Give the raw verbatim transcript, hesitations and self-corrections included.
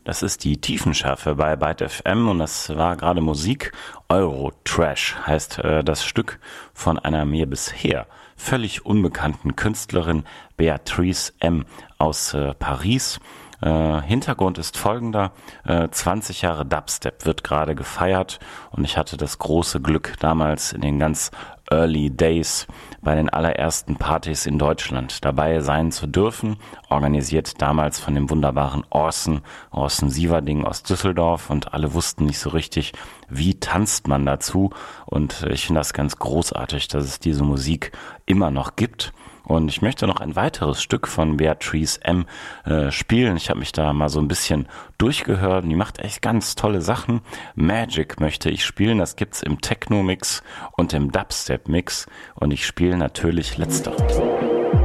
Das ist die Tiefenschärfe bei Byte F M und das war gerade Musik. Eurotrash heißt äh, das Stück von einer mir bisher völlig unbekannten Künstlerin, Beatrice M. aus äh, Paris. Äh, Hintergrund ist folgender: äh, zwanzig Jahre Dubstep wird gerade gefeiert und ich hatte das große Glück, damals in den ganz Early Days bei den allerersten Partys in Deutschland dabei sein zu dürfen, organisiert damals von dem wunderbaren Orson, Orson Sieverding aus Düsseldorf, und alle wussten nicht so richtig, wie tanzt man dazu, und ich finde das ganz großartig, dass es diese Musik immer noch gibt. Und ich möchte noch ein weiteres Stück von Beatrice M. Äh, spielen. Ich habe mich da mal so ein bisschen durchgehört und die macht echt ganz tolle Sachen. Magic möchte ich spielen, das gibt's im Techno-Mix und im Dubstep-Mix und ich spiele natürlich letzteres.